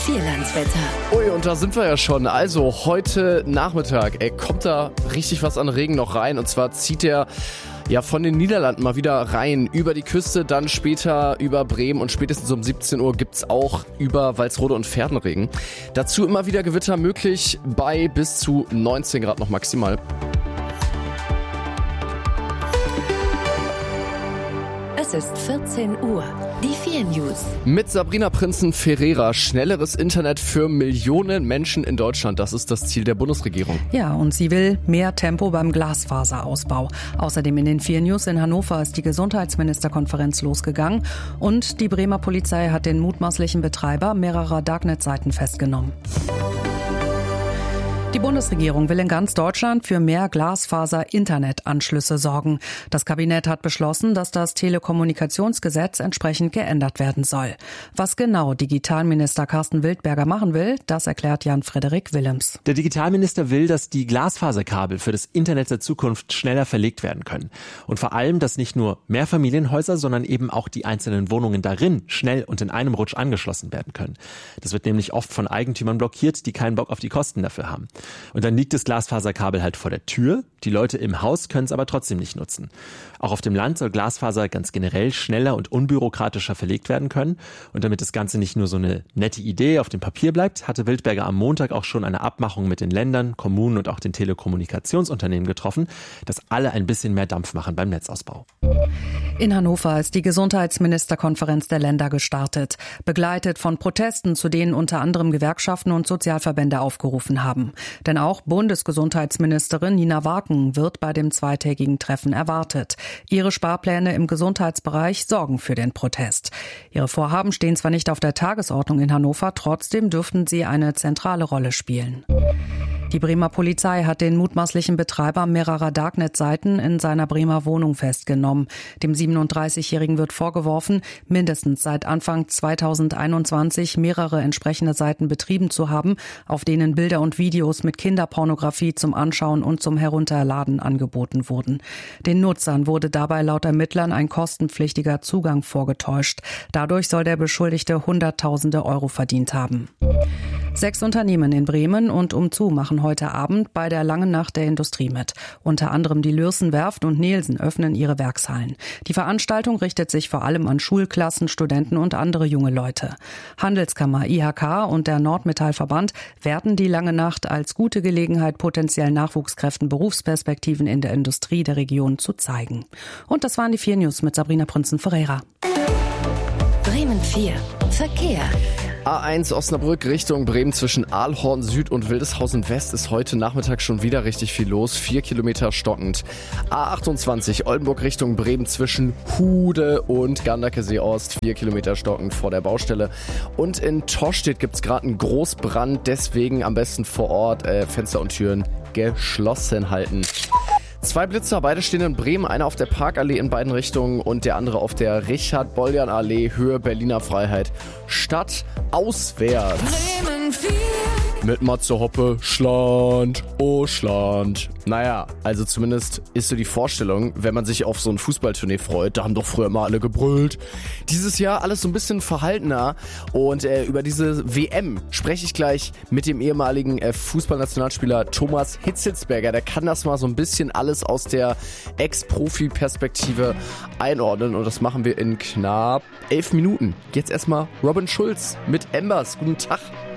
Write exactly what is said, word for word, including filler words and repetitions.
Vierlandswetter. Ui, und da sind wir ja schon. Also heute Nachmittag ey, kommt da richtig was an Regen noch rein. Und zwar zieht der ja von den Niederlanden mal wieder rein über die Küste, dann später über Bremen und spätestens um siebzehn Uhr gibt's auch über Walsrode und Verden Regen. Dazu immer wieder Gewitter möglich bei bis zu neunzehn Grad noch maximal. Es ist vierzehn Uhr. Die vier News. Mit Sabrina Prinzen-Ferreira. Schnelleres Internet für Millionen Menschen in Deutschland. Das ist das Ziel der Bundesregierung. Ja, und sie will mehr Tempo beim Glasfaserausbau. Außerdem in den vier News in Hannover ist die Gesundheitsministerkonferenz losgegangen. Und die Bremer Polizei hat den mutmaßlichen Betreiber mehrerer Darknet-Seiten festgenommen. Die Bundesregierung will in ganz Deutschland für mehr Glasfaser-Internetanschlüsse sorgen. Das Kabinett hat beschlossen, dass das Telekommunikationsgesetz entsprechend geändert werden soll. Was genau Digitalminister Carsten Wildberger machen will, das erklärt Jan-Frederik Willems. Der Digitalminister will, dass die Glasfaserkabel für das Internet der Zukunft schneller verlegt werden können. Und vor allem, dass nicht nur Mehrfamilienhäuser, sondern eben auch die einzelnen Wohnungen darin schnell und in einem Rutsch angeschlossen werden können. Das wird nämlich oft von Eigentümern blockiert, die keinen Bock auf die Kosten dafür haben. Und dann liegt das Glasfaserkabel halt vor der Tür. Die Leute im Haus können es aber trotzdem nicht nutzen. Auch auf dem Land soll Glasfaser ganz generell schneller und unbürokratischer verlegt werden können. Und damit das Ganze nicht nur so eine nette Idee auf dem Papier bleibt, hatte Wildberger am Montag auch schon eine Abmachung mit den Ländern, Kommunen und auch den Telekommunikationsunternehmen getroffen, dass alle ein bisschen mehr Dampf machen beim Netzausbau. In Hannover ist die Gesundheitsministerkonferenz der Länder gestartet, begleitet von Protesten, zu denen unter anderem Gewerkschaften und Sozialverbände aufgerufen haben. Denn auch Bundesgesundheitsministerin Nina Waken wird bei dem zweitägigen Treffen erwartet. Ihre Sparpläne im Gesundheitsbereich sorgen für den Protest. Ihre Vorhaben stehen zwar nicht auf der Tagesordnung in Hannover, trotzdem dürften sie eine zentrale Rolle spielen. Die Bremer Polizei hat den mutmaßlichen Betreiber mehrerer Darknet-Seiten in seiner Bremer Wohnung festgenommen. Dem siebenunddreißigjährigen wird vorgeworfen, mindestens seit Anfang zweitausendeinundzwanzig mehrere entsprechende Seiten betrieben zu haben, auf denen Bilder und Videos mit Kinderpornografie zum Anschauen und zum Herunterladen angeboten wurden. Den Nutzern wurde dabei laut Ermittlern ein kostenpflichtiger Zugang vorgetäuscht. Dadurch soll der Beschuldigte Hunderttausende Euro verdient haben. Sechs Unternehmen in Bremen und umzu machen heute Abend bei der Langen Nacht der Industrie mit. Unter anderem die Lürsen-Werft und Nielsen öffnen ihre Werkshallen. Die Veranstaltung richtet sich vor allem an Schulklassen, Studenten und andere junge Leute. Handelskammer, I H K und der Nordmetallverband werten die Lange Nacht als gute Gelegenheit, potenziellen Nachwuchskräften Berufsperspektiven in der Industrie der Region zu zeigen. Und das waren die vier News mit Sabrina Prinzen-Ferreira. Bremen vier. Verkehr. A eins Osnabrück Richtung Bremen zwischen Aalhorn Süd und Wildeshausen West ist heute Nachmittag schon wieder richtig viel los. Vier Kilometer stockend. A achtundzwanzig Oldenburg Richtung Bremen zwischen Hude und Ganderkesee Ost. Vier Kilometer stockend vor der Baustelle. Und in Torstedt gibt es gerade einen Großbrand. Deswegen am besten vor Ort äh, Fenster und Türen geschlossen halten. Zwei Blitzer, beide stehen in Bremen, einer auf der Parkallee in beiden Richtungen und der andere auf der Richard-Bolljan-Allee, Höhe Berliner Freiheit, Stadt auswärts. Bremen vier. Mit Matze Hoppe, Schland, oh Schland. Naja, also zumindest ist so die Vorstellung, wenn man sich auf so ein Fußballtournee freut, da haben doch früher mal alle gebrüllt. Dieses Jahr alles so ein bisschen verhaltener und äh, über diese W M spreche ich gleich mit dem ehemaligen äh, Fußballnationalspieler Thomas Hitzelsberger. Der kann das mal so ein bisschen alles aus der Ex-Profi-Perspektive einordnen und das machen wir in knapp elf Minuten. Jetzt erstmal Robin Schulz mit Embers. Guten Tag.